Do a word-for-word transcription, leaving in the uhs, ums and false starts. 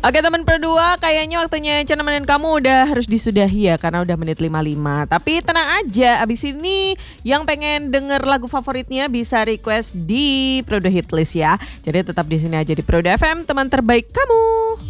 Oke teman Perdua, kayaknya waktunya Cha nemenin kamu udah harus disudahi ya karena udah menit lima puluh lima. Tapi tenang aja, abis ini yang pengen denger lagu favoritnya bisa request di Prodo Hitlist ya. Jadi tetap di sini aja di Prodo F M, teman terbaik kamu.